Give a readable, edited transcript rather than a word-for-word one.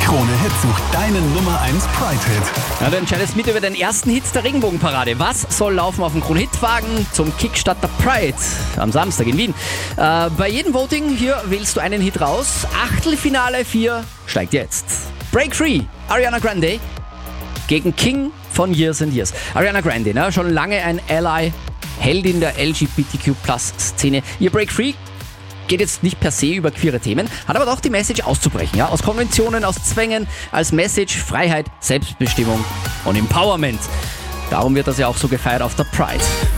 Krone-Hit sucht deinen Nummer 1 Pride-Hit. Ja, du entscheidest mit über den ersten Hit der Regenbogenparade. Was soll laufen auf dem Krone-Hit-Wagen zum Kickstarter Pride am Samstag in Wien? Bei jedem Voting hier wählst du einen Hit raus. Achtelfinale 4 steigt jetzt. Break Free, Ariana Grande gegen King von Years and Years. Ariana Grande, ne? Schon lange ein Ally, Heldin der LGBTQ+-Szene. Ihr Break Free geht jetzt nicht per se über queere Themen, hat aber doch die Message auszubrechen. Ja? Aus Konventionen, aus Zwängen, als Message Freiheit, Selbstbestimmung und Empowerment. Darum wird das ja auch so gefeiert auf der Pride.